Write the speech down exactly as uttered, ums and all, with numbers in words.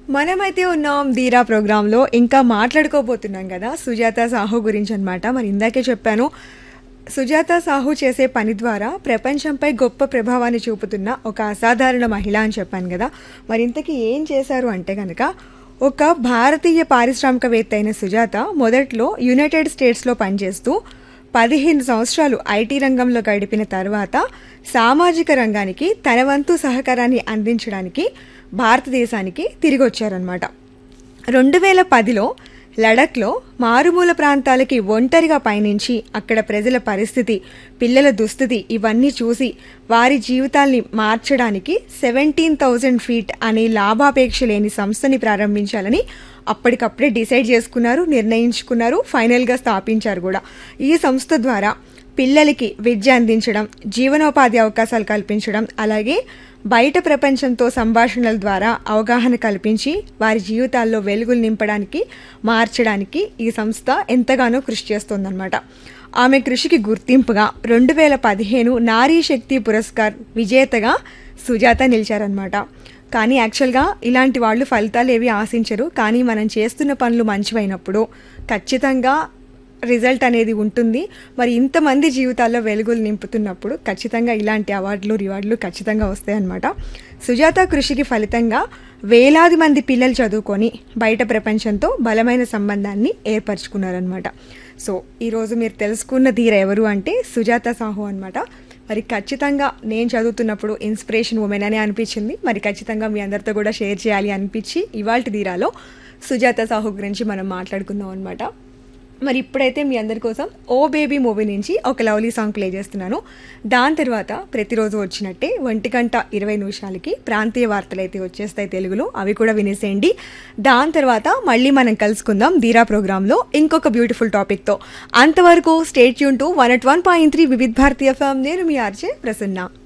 మనమైతే ఉన్నాం ధీరా ప్రోగ్రాంలో. ఇంకా మాట్లాడుకోబోతున్నాం కదా సుజాత సాహు గురించి అనమాట. మరి ఇందాకే చెప్పాను, సుజాత సాహు చేసే పని ద్వారా ప్రపంచంపై గొప్ప ప్రభావాన్ని చూపుతున్న ఒక అసాధారణ మహిళ అని చెప్పాను కదా. మరి ఇంతకీ ఏం చేశారు అంటే కనుక, ఒక భారతీయ పారిశ్రామికవేత్త అయిన సుజాత మొదట్లో యునైటెడ్ స్టేట్స్లో పనిచేస్తూ పదిహేను సంవత్సరాలు ఐటీ రంగంలో గడిపిన తర్వాత సామాజిక రంగానికి తన వంతు సహకారాన్ని అందించడానికి భారతదేశానికి తిరిగి వచ్చారనమాట. రెండు వేల పదిలో లడఖ్లో మారుమూల ప్రాంతాలకి ఒంటరిగా పయనించి అక్కడ ప్రజల పరిస్థితి, పిల్లల దుస్థితి ఇవన్నీ చూసి వారి జీవితాల్ని మార్చడానికి సెవెంటీన్ థౌజండ్ ఫీట్ అనే లాభాపేక్ష లేని సంస్థని ప్రారంభించాలని అప్పటికప్పుడే డిసైడ్ చేసుకున్నారు, నిర్ణయించుకున్నారు, ఫైనల్గా స్థాపించారు కూడా. ఈ సంస్థ ద్వారా పిల్లలకి విద్య అందించడం, జీవనోపాధి అవకాశాలు కల్పించడం, అలాగే బయట ప్రపంచంతో సంభాషణల ద్వారా అవగాహన కల్పించి వారి జీవితాల్లో వెలుగులు నింపడానికి, మార్చడానికి ఈ సంస్థ ఎంతగానో కృషి చేస్తోందన్నమాట. ఆమె కృషికి గుర్తింపుగా రెండు వేల పదిహేను నారీ శక్తి పురస్కార్ విజేతగా సుజాత నిలిచారనమాట. కానీ యాక్చువల్గా ఇలాంటి వాళ్ళు ఫలితాలు ఏవి ఆశించరు, కానీ మనం చేస్తున్న పనులు మంచివైనప్పుడు ఖచ్చితంగా రిజల్ట్ అనేది ఉంటుంది. మరి ఇంతమంది జీవితాల్లో వెలుగులు నింపుతున్నప్పుడు ఖచ్చితంగా ఇలాంటి అవార్డులు రివార్డులు ఖచ్చితంగా వస్తాయన్నమాట. సుజాత కృషికి ఫలితంగా వేలాది మంది పిల్లలు చదువుకొని బయట ప్రపంచంతో బలమైన సంబంధాన్ని ఏర్పరచుకున్నారనమాట. సో ఈరోజు మీరు తెలుసుకున్న ధీర ఎవరు అంటే సుజాత సాహు అనమాట. మరి ఖచ్చితంగా నేను చదువుతున్నప్పుడు ఇన్స్పిరేషన్ ఉమెన్ అనే అనిపించింది. మరి ఖచ్చితంగా మీ అందరితో కూడా షేర్ చేయాలి అనిపించి ఇవాల్టి ధీరాలో సుజాత సాహు గురించి మనం మాట్లాడుకుందాం అనమాట. మరి ఇప్పుడైతే మీ అందరి కోసం ఓ బేబీ మూవీ నుంచి ఒక లవ్లీ సాంగ్ ప్లే చేస్తున్నాను. దాని తర్వాత ప్రతిరోజు వచ్చినట్టే ఒంటి గంట ఇరవై నిమిషాలకి ప్రాంతీయ వార్తలు అయితే వచ్చేస్తాయి తెలుగులో, అవి కూడా వినేసేయండి. దాని తర్వాత మళ్ళీ మనం కలుసుకుందాం ధీరా ప్రోగ్రాంలో ఇంకొక బ్యూటిఫుల్ టాపిక్తో. అంతవరకు stay tune to one at one point three Vividh Bharatiya FM. నేను మీ ఆర్జే ప్రసన్న.